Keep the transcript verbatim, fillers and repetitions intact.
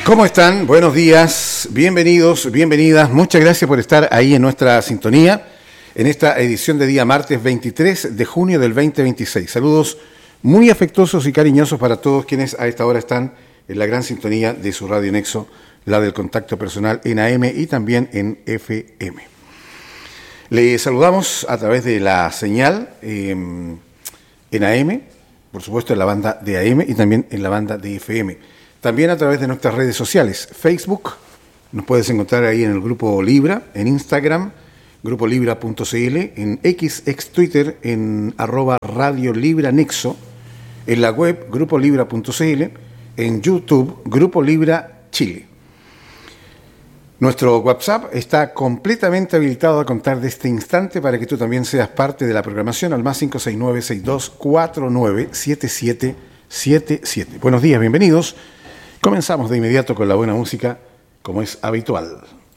¿Cómo están? Buenos días, bienvenidos, bienvenidas. Muchas gracias por estar ahí en nuestra sintonía en esta edición de día martes veintitrés de junio del veinte veintiséis. Saludos muy afectuosos y cariñosos para todos quienes a esta hora están en la gran sintonía de su Radio Nexo, la del contacto personal en A M y también en F M. Les saludamos a través de la señal eh, en A M, por supuesto en la banda de A M y también en la banda de F M. También a través de nuestras redes sociales, Facebook, nos puedes encontrar ahí en el Grupo Libra, en Instagram, grupo libra punto c l, en X, ex Twitter, en arroba Radio Libra Nexo, en la web grupo libra punto c l, en YouTube, Grupo Libra Chile. Nuestro WhatsApp está completamente habilitado a contar de este instante para que tú también seas parte de la programación al más cinco seis nueve, seis dos cuatro nueve, siete siete siete siete. Buenos días, bienvenidos. Comenzamos de inmediato con la buena música, como es habitual.